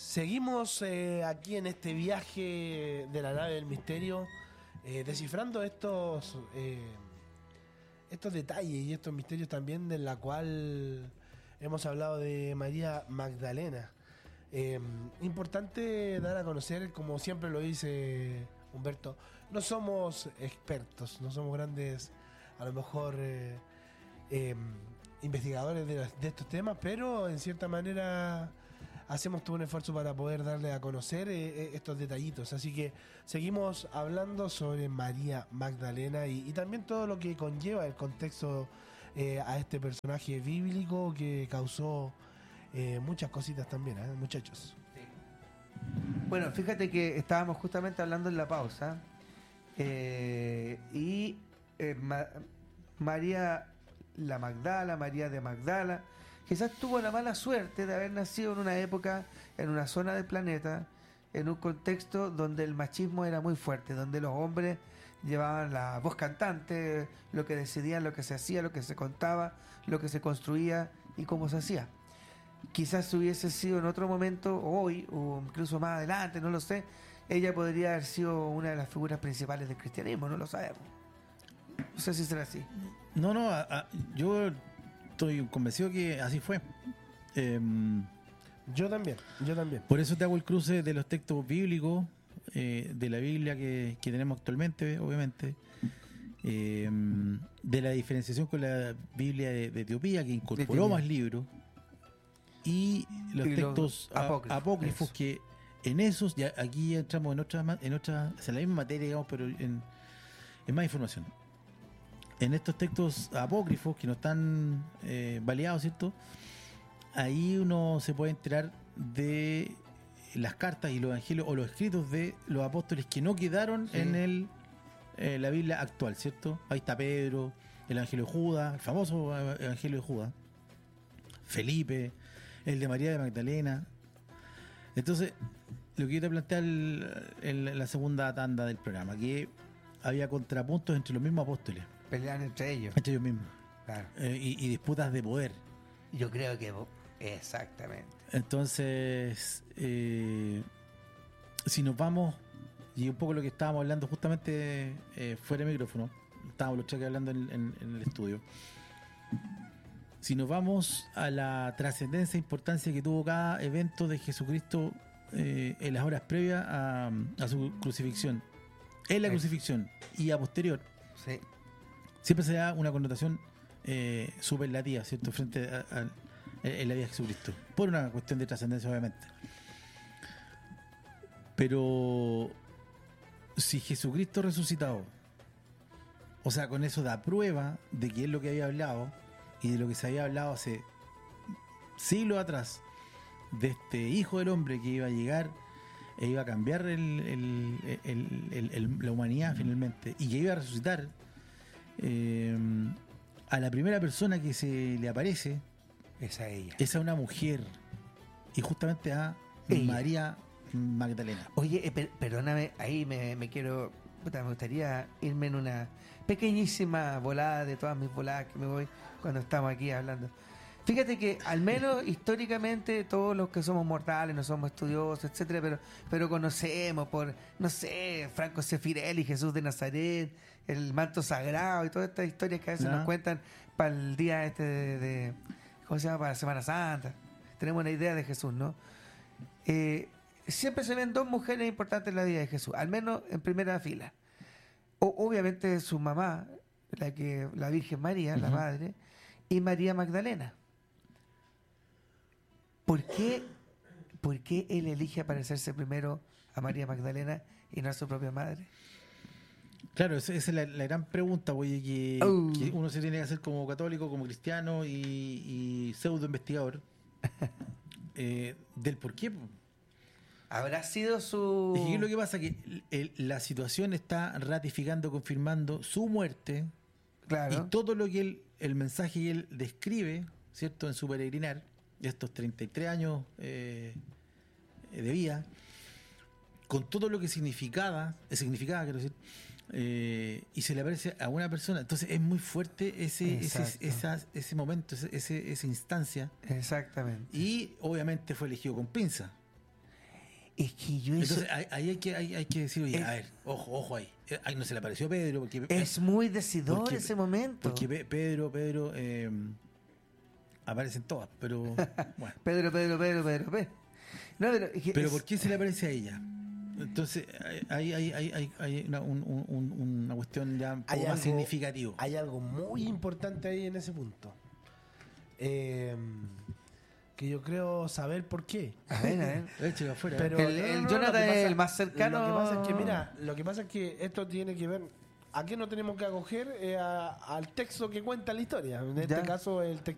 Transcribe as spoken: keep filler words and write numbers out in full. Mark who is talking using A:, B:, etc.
A: Seguimos eh, aquí en este viaje de la nave del misterio, eh, descifrando estos eh, estos detalles y estos misterios también, de la cual hemos hablado de María Magdalena. Eh, importante dar a conocer, como siempre lo dice Humberto, no somos expertos, no somos grandes, a lo mejor, eh, eh, investigadores de, de estos temas, pero en cierta manera hacemos todo un esfuerzo para poder darle a conocer eh, estos detallitos. Así que seguimos hablando sobre María Magdalena y, y también todo lo que conlleva el contexto eh, a este personaje bíblico que causó eh, muchas cositas también, ¿eh, muchachos?
B: Bueno, fíjate que estábamos justamente hablando en la pausa eh, y eh, Ma- María la Magdala, María de Magdala, quizás tuvo la mala suerte de haber nacido en una época, en una zona del planeta, en un contexto donde el machismo era muy fuerte, donde los hombres llevaban la voz cantante, lo que decidían, lo que se hacía, lo que se contaba, lo que se construía y cómo se hacía. Quizás hubiese sido en otro momento, hoy o incluso más adelante, no lo sé, ella podría haber sido una de las figuras principales del cristianismo, no lo sabemos. No sé si será así.
C: No, no, a- a- yo estoy convencido que así fue. Em,
A: Yo también, yo también.
C: por eso te hago el cruce de los textos bíblicos, eh, de la Biblia que, que tenemos actualmente, obviamente, em, de la diferenciación con la Biblia de, de Etiopía, que incorporó
B: Etiopía.
C: más libros, y los
B: Y los
C: textos a-
B: apócrifos,
C: apócrifos,
B: eso.
C: que en esos, ya aquí entramos en otra, ma- en otra, o sea, en la misma materia, digamos, pero en, en más información. En estos textos apócrifos que no están eh, validados, ¿cierto? Ahí uno se puede enterar de las cartas y los evangelios o los escritos de los apóstoles que no quedaron
B: Sí.
C: en el eh, la Biblia actual, ¿cierto? Ahí está Pedro, el evangelio de Judas, el famoso ev- evangelio de Judas, Felipe, el de María de Magdalena. Entonces, lo que yo te planteé en la segunda tanda del programa, que había contrapuntos entre los mismos apóstoles,
B: Pelean entre ellos.
C: entre ellos mismos,
B: Claro.
C: eh, y, y disputas de poder.
B: Yo creo que exactamente.
C: Entonces, eh, si nos vamos, y un poco lo que estábamos hablando justamente eh, fuera de micrófono, estábamos los tres hablando en, en- en el estudio. Si nos vamos a la trascendencia e importancia que tuvo cada evento de Jesucristo eh, en las horas previas a, a su crucifixión, en la
B: Sí.
C: crucifixión y a posterior,
B: Sí.
C: siempre se da una connotación eh, superlativa, ¿cierto?, frente a, a- en la vida de Jesucristo, por una cuestión de trascendencia, obviamente. Pero si Jesucristo resucitado, o sea, con eso da prueba de que es lo que había hablado y de lo que se había hablado hace siglos atrás, de este Hijo del Hombre que iba a llegar e iba a cambiar el- el- el- el- el- la humanidad finalmente, y que iba a resucitar, eh, a la primera persona que se le aparece
B: Es a ella.
C: es a una mujer, y justamente a
B: Ella.
C: María Magdalena.
B: Oye, eh, per- perdóname, ahí me, me quiero, puta, me gustaría irme en una pequeñísima volada de todas mis voladas que me voy cuando estamos aquí hablando. Fíjate que al menos históricamente todos los que somos mortales, no somos estudiosos, etcétera, pero, pero conocemos por, no sé, Franco Sefirelli, Jesús de Nazaret, el manto sagrado y todas estas historias que a veces
C: Ya.
B: nos cuentan para el día este de, de- ¿cómo se llama? Para la Semana Santa. Tenemos una idea de Jesús, ¿no? Eh, siempre se ven dos mujeres importantes en la vida de Jesús, al menos en primera fila. O- obviamente su mamá, la que la Virgen María, la
C: Ujú.
B: madre, y María Magdalena. ¿Por qué, ¿Por qué él elige aparecerse primero a María Magdalena y no a su propia madre?
C: Claro, esa, esa es la, la gran pregunta, oye, que,
B: Oh.
C: que uno se tiene que hacer como católico, como cristiano y, y pseudo investigador, eh, del por qué. po.
B: ¿Habrá sido su...?
C: Es que lo que pasa es que el- la situación está ratificando, confirmando su muerte,
B: Claro.
C: y todo lo que él, el mensaje que él describe, ¿cierto?, en su peregrinar, de estos treinta y tres años eh, de vida, con todo lo que significaba, eh, significaba, quiero decir, eh, y se le aparece a una persona. Entonces es muy fuerte ese ese,
B: Exacto.
C: esa- ese momento, ese, ese- esa instancia,
B: Exactamente.
C: y obviamente fue elegido con pinza.
B: Es que yo eso...
C: Entonces ahí, ahí hay, que, hay, hay que decir, oye,
B: Es-
C: a ver, ojo, ojo ahí. Eh, Ahí no se le apareció Pedro, porque...
B: Es muy decidor
C: porque-
B: ese momento.
C: Porque Pe- Pedro, Pedro, eh, aparecen todas, pero bueno.
B: Pedro, Pedro, Pedro, Pedro, Pedro. No, pero, es que
C: Pero
B: es-
C: ¿por qué se le aparece a ella? Entonces, hay, hay, hay, hay, hay una, un- un- un- una cuestión ya un poco
A: Hay
C: más
A: algo-
C: significativo.
A: Hay algo muy importante ahí en ese punto. Eh, que yo creo saber por qué.
B: A ver, a ver.
C: Échalo afuera.
A: Pero
B: El-
A: no, no,
B: el
A: no,
B: Jonathan
A: lo que
B: es
A: pasa-
B: el más cercano.
A: Lo que pasa es que, mira, lo que pasa es que esto tiene que ver. ¿A qué nos tenemos que acoger? Eh, a- al texto que cuenta la historia. En este
B: Ya.
A: caso, el texto